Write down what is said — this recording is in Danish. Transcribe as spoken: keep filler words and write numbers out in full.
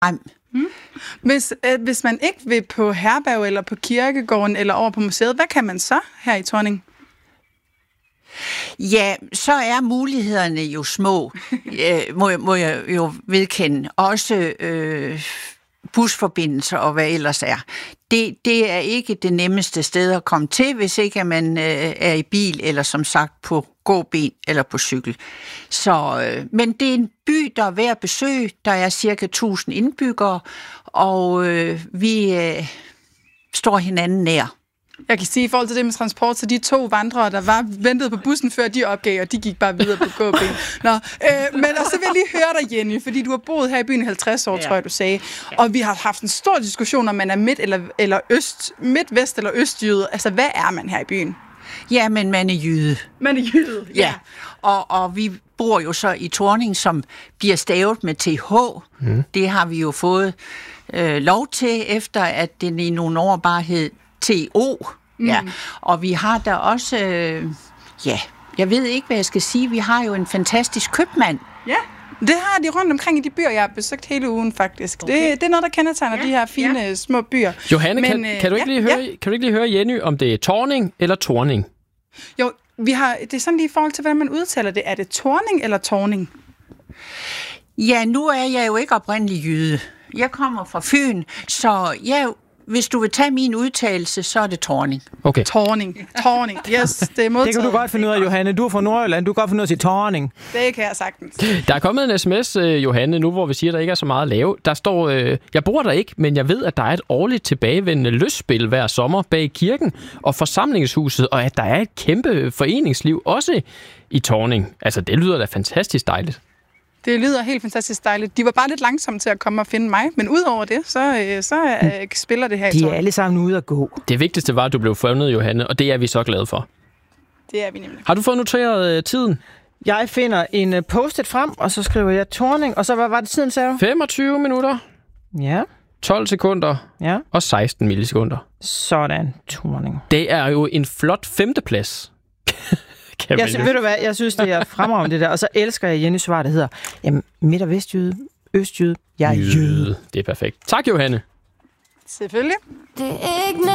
frem. Mm. Hvis, øh, hvis man ikke vil på herberg eller på kirkegården eller over på museet, hvad kan man så her i Thorning? Ja, så er mulighederne jo små, øh, må, må jeg jo vedkende. Også øh, busforbindelser og hvad ellers er. Det, det er ikke det nemmeste sted at komme til, hvis ikke man øh, er i bil eller som sagt på gåben eller på cykel. Så, øh, men det er en by, der er værd at besøge. Der er cirka tusind indbyggere, og øh, vi øh, står hinanden nær. Jeg kan sige, i forhold til det med transport, så de to vandrere, der var ventet på bussen før de opgav, og de gik bare videre på gåben. Nå, øh, men og så vil jeg lige høre dig, Jenny, fordi du har boet her i byen i halvtreds år, ja. tror jeg, du sagde. Og vi har haft en stor diskussion, om man er midt eller, eller øst, midt, vest eller østjyde. Altså, hvad er man her i byen? Ja, men man er jyde. Man er jyde, ja. ja. Og, og vi bor jo så i Thorning, som bliver stavet med T H. Mm. Det har vi jo fået øh, lov til, efter at den i nogle år bare hed T O. Mm. Ja. Og vi har der også, øh, ja, jeg ved ikke, hvad jeg skal sige, vi har jo en fantastisk købmand. Ja, det har de rundt omkring i de byer, jeg har besøgt hele ugen faktisk. Okay. Det, det er noget, der kendetegner ja. de her fine ja. små byer. Johanne, Men, kan, kan, du ikke ja, lige høre, ja. kan du ikke lige høre, Jenny, om det er Thorning eller Thorning? Jo, vi har, det er sådan lige i forhold til, hvordan man udtaler det. Er det Thorning eller Thorning? Ja, nu er jeg jo ikke oprindelig jyde. Jeg kommer fra Fyn, så jeg hvis du vil tage min udtalelse, så er det Thorning. Okay. Thorning. Thorning. Yes, det er modtaget. Det kan du godt finde ud af, Johanne. Du er fra Nordjylland. Du kan godt finde ud af at sige Thorning. Det kan jeg sagtens. Der er kommet en sms, Johanne, nu hvor vi siger, at der ikke er så meget at lave. Der står, øh, jeg bor der ikke, men jeg ved, at der er et årligt tilbagevendende lystspil hver sommer bag kirken og forsamlingshuset, og at der er et kæmpe foreningsliv også i Thorning. Altså, det lyder da fantastisk dejligt. Det lyder helt fantastisk dejligt. De var bare lidt langsomme til at komme og finde mig, men udover det, så, så øh, spiller det her i De er Thorning. alle sammen ude at gå. Det vigtigste var, at du blev fundet, Johanne, og det er vi så glade for. Det er vi nemlig. Har du fået noteret øh, tiden? Jeg finder en uh, post-it frem, og så skriver jeg Thorning, og så hvad var det tiden, sagde du? femogtyve minutter. Ja. tolv sekunder. Ja. Og seksten millisekunder. Sådan, Thorning. Det er jo en flot femteplads. Jeg, sy- ved du hvad, jeg synes, det er fremragende det der. Og så elsker jeg Jennys svar, der hedder, jamen, midt- og vestjyde, østjyde, jeg er jyde. Det er perfekt. Tak, Johanne. Selvfølgelig. Det er ikke